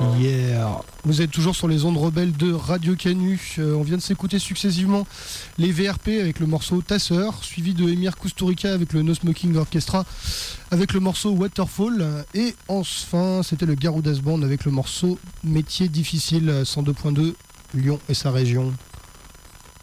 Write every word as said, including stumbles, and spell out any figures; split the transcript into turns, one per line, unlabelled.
Yeah. Vous êtes toujours sur les ondes rebelles de Radio Canu. Euh, on vient de s'écouter successivement les V R P avec le morceau Tasseur, suivi de Emir Kusturica avec le No Smoking Orchestra avec le morceau Waterfall. Et enfin, c'était le Garudas Band avec le morceau Métier difficile cent deux point deux Lyon et sa région.